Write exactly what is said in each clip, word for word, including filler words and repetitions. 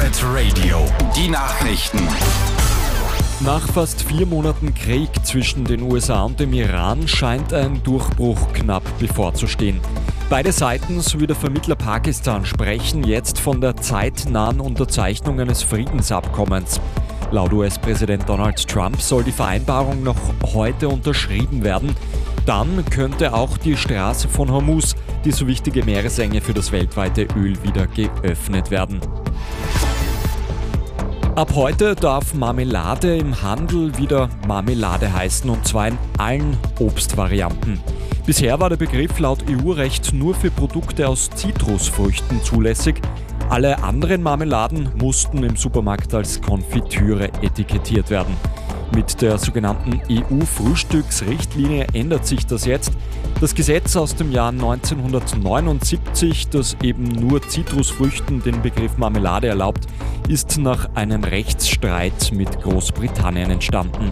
Pirate Radio, die Nachrichten. Nach fast vier Monaten Krieg zwischen den U S A und dem Iran scheint ein Durchbruch knapp bevorzustehen. Beide Seiten sowie der Vermittler Pakistan sprechen jetzt von der zeitnahen Unterzeichnung eines Friedensabkommens. Laut U S-Präsident Donald Trump soll die Vereinbarung noch heute unterschrieben werden. Dann könnte auch die Straße von Hormuz, die so wichtige Meeresenge für das weltweite Öl, wieder geöffnet werden. Ab heute darf Marmelade im Handel wieder Marmelade heißen, und zwar in allen Obstvarianten. Bisher war der Begriff laut E U-Recht nur für Produkte aus Zitrusfrüchten zulässig. Alle anderen Marmeladen mussten im Supermarkt als Konfitüre etikettiert werden. Mit der sogenannten E U-Frühstücksrichtlinie ändert sich das jetzt. Das Gesetz aus dem Jahr neunzehnhundertneunundsiebzig, das eben nur Zitrusfrüchten den Begriff Marmelade erlaubt, ist nach einem Rechtsstreit mit Großbritannien entstanden.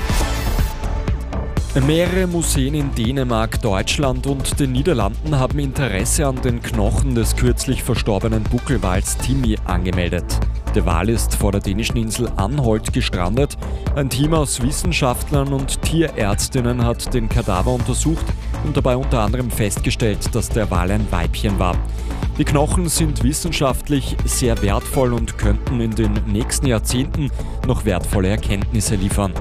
Mehrere Museen in Dänemark, Deutschland und den Niederlanden haben Interesse an den Knochen des kürzlich verstorbenen Buckelwals Timmy angemeldet. Der Wal ist vor der dänischen Insel Anholt gestrandet. Ein Team aus Wissenschaftlern und Tierärztinnen hat den Kadaver untersucht und dabei unter anderem festgestellt, dass der Wal ein Weibchen war. Die Knochen sind wissenschaftlich sehr wertvoll und könnten in den nächsten Jahrzehnten noch wertvolle Erkenntnisse liefern.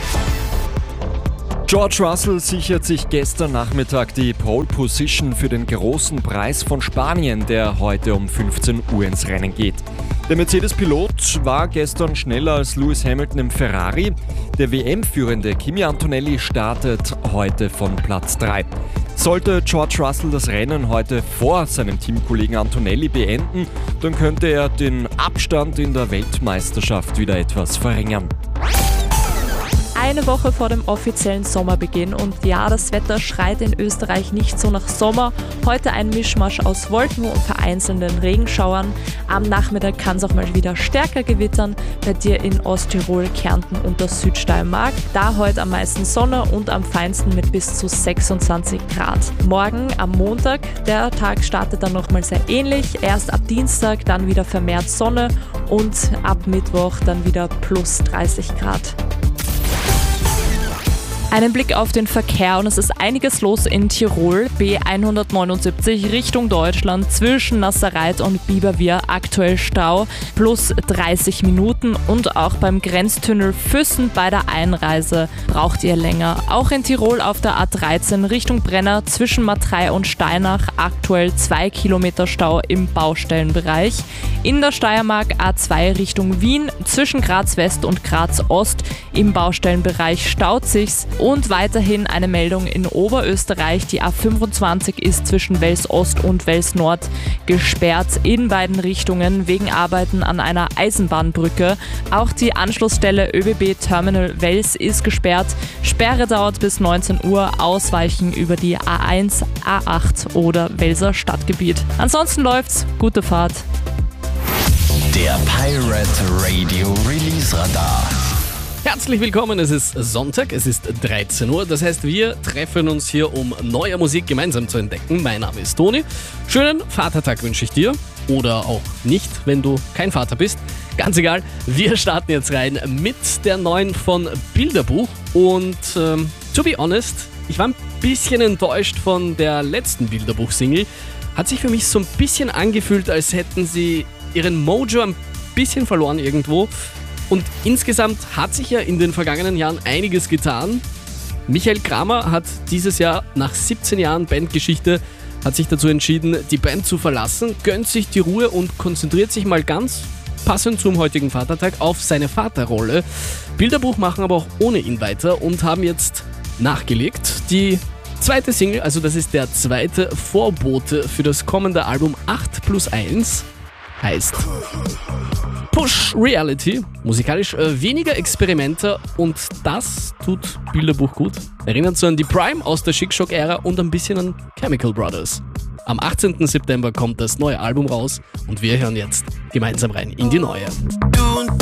George Russell sichert sich gestern Nachmittag die Pole Position für den großen Preis von Spanien, der heute um fünfzehn Uhr ins Rennen geht. Der Mercedes-Pilot war gestern schneller als Lewis Hamilton im Ferrari. Der W M-Führende Kimi Antonelli startet heute von Platz drei. Sollte George Russell das Rennen heute vor seinem Teamkollegen Antonelli beenden, dann könnte er den Abstand in der Weltmeisterschaft wieder etwas verringern. Eine Woche vor dem offiziellen Sommerbeginn und ja, das Wetter schreit in Österreich nicht so nach Sommer. Heute ein Mischmasch aus Wolken und vereinzelten Regenschauern. Am Nachmittag kann es auch mal wieder stärker gewittern, bei dir in Osttirol, Kärnten und der Südsteiermark. Da heute am meisten Sonne und am feinsten mit bis zu sechsundzwanzig Grad. Morgen am Montag, der Tag startet dann nochmal sehr ähnlich. Erst ab Dienstag dann wieder vermehrt Sonne und ab Mittwoch dann wieder plus dreißig Grad. Einen Blick auf den Verkehr und es ist einiges los in Tirol. B hundertneunundsiebzig Richtung Deutschland zwischen Nasserreit und Biberwier aktuell Stau plus dreißig Minuten und auch beim Grenztunnel Füssen bei der Einreise braucht ihr länger. Auch in Tirol auf der A dreizehn Richtung Brenner zwischen Matrei und Steinach aktuell zwei Kilometer Stau im Baustellenbereich. In der Steiermark A zwei Richtung Wien zwischen Graz West und Graz Ost im Baustellenbereich staut sich's. Und weiterhin eine Meldung in Oberösterreich. Die A fünfundzwanzig ist zwischen Wels Ost und Wels Nord gesperrt in beiden Richtungen wegen Arbeiten an einer Eisenbahnbrücke. Auch die Anschlussstelle Ö B B Terminal Wels ist gesperrt. Sperre dauert bis neunzehn Uhr. Ausweichen über die A eins, A acht oder Welser Stadtgebiet. Ansonsten läuft's. Gute Fahrt. Der Pirate Radio Release Radar. Herzlich willkommen, es ist Sonntag, es ist dreizehn Uhr, das heißt wir treffen uns hier, um neue Musik gemeinsam zu entdecken. Mein Name ist Toni, schönen Vatertag wünsche ich dir oder auch nicht, wenn du kein Vater bist, ganz egal. Wir starten jetzt rein mit der neuen von Bilderbuch und ähm, to be honest, ich war ein bisschen enttäuscht von der letzten Bilderbuch-Single. Hat sich für mich so ein bisschen angefühlt, als hätten sie ihren Mojo ein bisschen verloren irgendwo. Und insgesamt hat sich ja in den vergangenen Jahren einiges getan. Michael Kramer hat dieses Jahr nach siebzehn Jahren Bandgeschichte hat sich dazu entschieden, die Band zu verlassen, gönnt sich die Ruhe und konzentriert sich mal ganz passend zum heutigen Vatertag auf seine Vaterrolle. Bilderbuch machen aber auch ohne ihn weiter und haben jetzt nachgelegt. Die zweite Single, also das ist der zweite Vorbote für das kommende Album acht plus eins, heißt Push Reality, musikalisch äh, weniger Experimente und das tut Bilderbuch gut. Erinnert so an die Prime aus der Chic-Shock-Ära und ein bisschen an Chemical Brothers. Am achtzehnten September kommt das neue Album raus und wir hören jetzt gemeinsam rein in die neue.